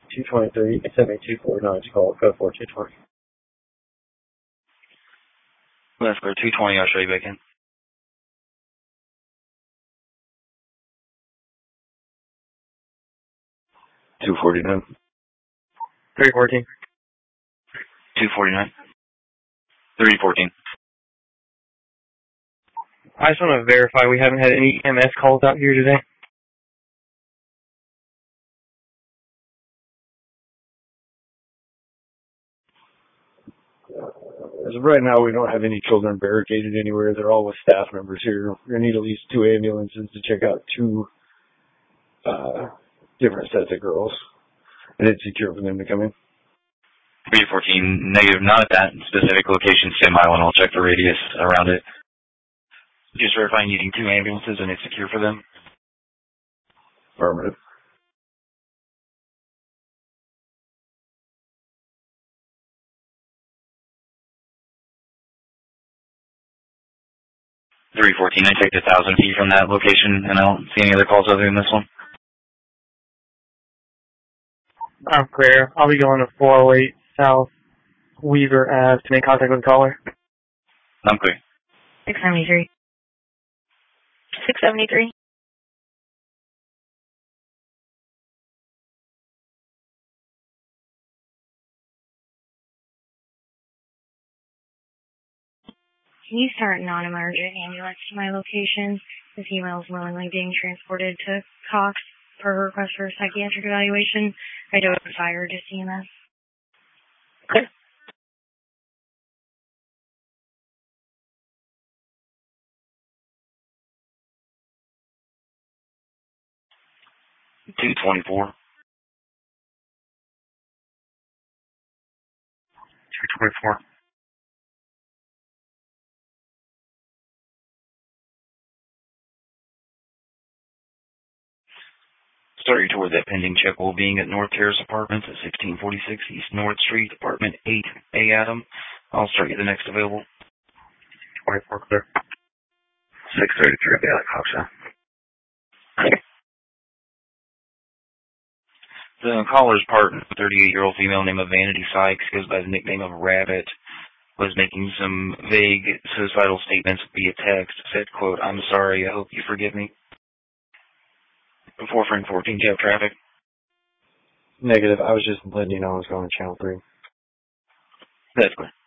223, 78249 to call code 4220. Let's go 220, I'll show you back in. 249. 314. 249. 314. I just want to verify we haven't had any EMS calls out here today. As of right now, we don't have any children barricaded anywhere. They're all with staff members here. We're going to need at least 2 ambulances to check out 2 different sets of girls. And it's secure for them to come in. 314, negative, not at that specific location, Sam Island. I'll check the radius around it. Just verifying needing 2 ambulances and it's secure for them. Affirmative. $314, I take 1,000 feet from that location, and I don't see any other calls other than this one. I'm clear. I'll be going to 408 South Weaver Ave to make contact with the caller. I'm clear. 673. 673. Can you start non-emergent ambulance to my location? The female is willingly being transported to Cox per request for psychiatric evaluation. I don't fire to CMS. Okay. $224. 224. Sorry toward that pending check will being at North Terrace Apartments at 1646 East North Street, Apartment 8A, Adam. I'll start you the next available. 24 clear. 633, Bailey Cox. The caller's partner, a 38-year-old female named Vanity Sykes, goes by the nickname of Rabbit, was making some vague suicidal statements via text. Said, quote, "I'm sorry, I hope you forgive me." 414, do you have traffic? Negative. I was just letting you know I was going to channel 3. That's clear.